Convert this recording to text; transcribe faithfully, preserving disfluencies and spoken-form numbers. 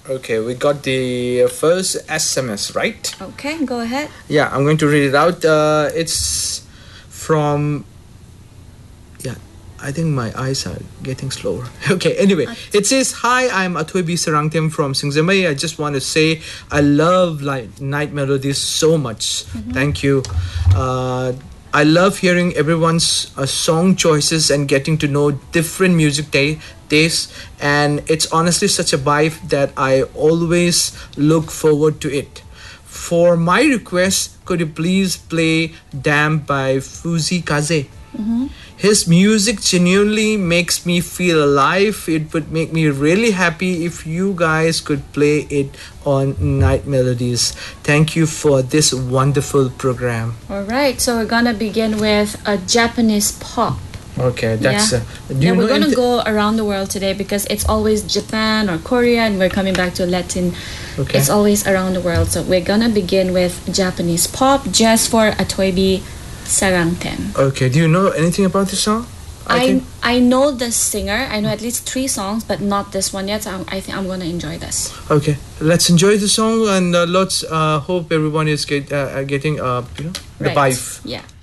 Okay, we got the first S M S, right? Okay, go ahead. Yeah, I'm going to read it out. Uh, it's from. Yeah, I think my eyes are getting slower. Okay, anyway, it says, "Hi, I'm Athoibi Sarangtem from Singzamai. I just want to say I love like Night Melodies so much. Mm-hmm. Thank you. Uh, I love hearing everyone's uh, song choices and getting to know different music ta- tastes. And it's honestly such a vibe that I always look forward to it. For my request, could you please play Damn by Fuzi Kaze? Mm-hmm. His music genuinely makes me feel alive. It would make me really happy if you guys could play it on Night Melodies. Thank you for this wonderful program." All right, so we're gonna begin with a Japanese pop. Okay, that's yeah. Uh, do yeah, you we're know gonna anyth- go around the world today because it's always Japan or Korea, and we're coming back to Latin. Okay. It's always around the world. So we're gonna begin with Japanese pop just for Athoibi Sarangtem. Okay, do you know anything about this song? I can- I know the singer. I know at least three songs, but not this one yet. So I'm, I think I'm gonna enjoy this. Okay, let's enjoy the song and uh, let's uh, hope everyone is get, uh, uh, getting uh, you know the Right. vibe. Yeah.